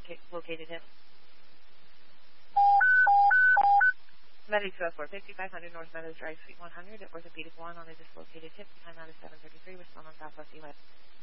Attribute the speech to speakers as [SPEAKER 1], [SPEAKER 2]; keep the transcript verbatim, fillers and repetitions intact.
[SPEAKER 1] dislocated hip. Medic two oh four, fifty-five hundred North Meadows Drive, Suite one hundred, at Orthopedic one on a dislocated hip behind Lattice seven thirty-three with someone Southwest Eli.